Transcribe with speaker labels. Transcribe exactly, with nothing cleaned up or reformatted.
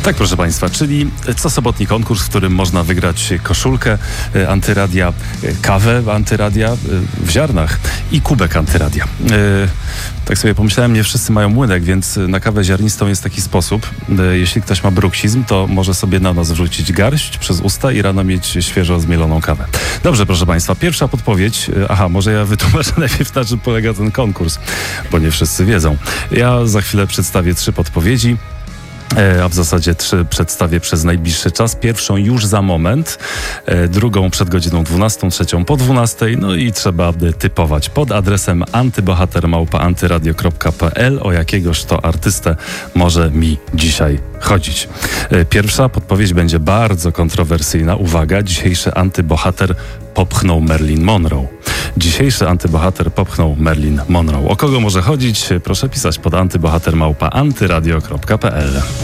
Speaker 1: Tak, proszę Państwa, czyli co sobotni konkurs, w którym można wygrać koszulkę Antyradia, kawę Antyradia w ziarnach i kubek Antyradia. Tak sobie pomyślałem, nie wszyscy mają młynek, więc na kawę ziarnistą jest taki sposób. Jeśli ktoś ma bruksizm, to może sobie na nos wrzucić garść przez usta i rano mieć świeżo zmieloną kawę. Dobrze, proszę Państwa, pierwsza podpowiedź. Aha, może ja wytłumaczę najpierw, na czym polega ten konkurs, bo nie wszyscy wiedzą. Ja za chwilę przedstawię trzy podpowiedzi. A w zasadzie trzy przedstawię przez najbliższy czas. Pierwszą już za moment, e, drugą przed godziną dwunastą, trzecią po dwunastej. No i trzeba typować pod adresem antybohater małpa antyradio kropka p l, o jakiegoż to artystę może mi dzisiaj chodzić. E, pierwsza podpowiedź będzie bardzo kontrowersyjna. Uwaga, dzisiejszy antybohater popchnął Marilyn Monroe. Dzisiejszy antybohater popchnął Marilyn Monroe. O kogo może chodzić? Proszę pisać pod antybohater małpa antyradio kropka p l.